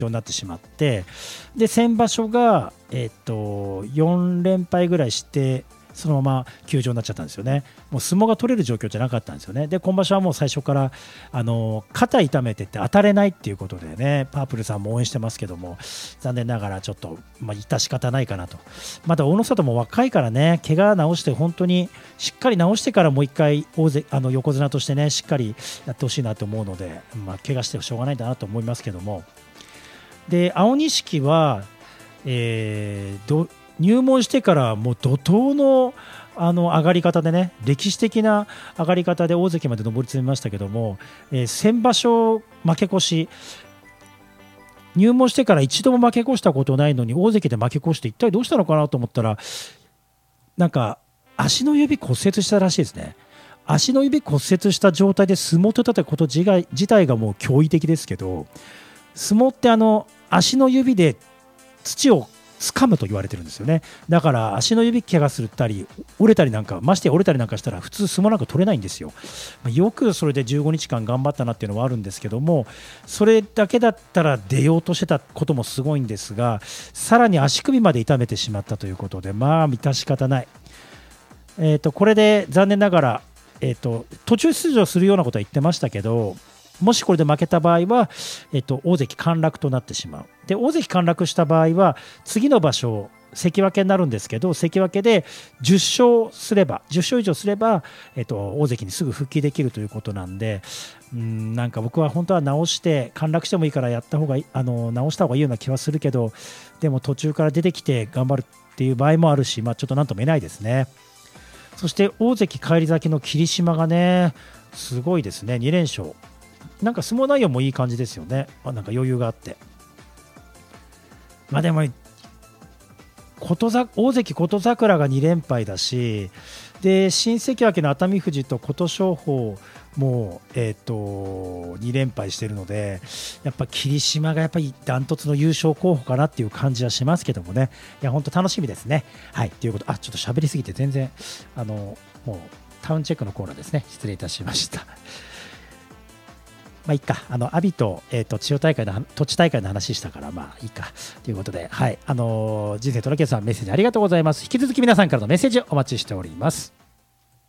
になってしまって、で先場所が、4連敗ぐらいしてそのまま休場になっちゃったんですよね。もう相撲が取れる状況じゃなかったんですよね。で今場所はもう最初から肩痛めてて当たれないっていうことでね、パープルさんも応援してますけども、残念ながらちょっと、致し方ないかなと。まだ大野里も若いからね、怪我治して本当にしっかり治してからもう一回横綱としてねしっかりやってほしいなと思うので、怪我してしょうがないんだなと思いますけども。で青錦は、入門してからもう怒涛の上がり方でね、歴史的な上がり方で大関まで上り詰めましたけども、先場所負け越し、入門してから一度も負け越したことないのに大関で負け越して一体どうしたのかなと思ったら、なんか足の指骨折したらしいですね。足の指骨折した状態で相撲を取ったこと自体がもう驚異的ですけど、相撲って足の指で土を掴むと言われてるんですよね。だから足の指怪我するたり折れたりなんか、まして折れたりなんかしたら普通相撲なんか取れないんですよ。よくそれで15日間頑張ったなっていうのはあるんですけども、それだけだったら出ようとしてたこともすごいんですが、さらに足首まで痛めてしまったということで、致し方ない。これで残念ながら、途中出場するようなことは言ってましたけど、もしこれで負けた場合は、大関陥落となってしまう。で大関陥落した場合は次の場所関脇になるんですけど、関脇で10勝以上すれば、大関にすぐ復帰できるということなんで、なんか僕は本当は直して陥落してもいいからやった方が直した方がいいような気はするけど、でも途中から出てきて頑張るっていう場合もあるし、ちょっと何とも言えないですね。そして大関返り咲きの霧島がねすごいですね。2連勝、なんか相撲内容もいい感じですよね。なんか余裕があって、でも大関琴櫻が2連敗だし、で新関脇の熱海富士と琴勝峰も、2連敗しているので、やっぱ霧島がやっぱりダントツの優勝候補かなっていう感じはしますけどもね。いや本当楽しみですね。はい、ということ、ちょっと喋りすぎて全然もうタウンチェックのコーナーですね。失礼いたしました。いいか、阿炎と、土地大会の話したからいいかということで、はい、人生トラケンさんメッセージありがとうございます。引き続き皆さんからのメッセージをお待ちしております。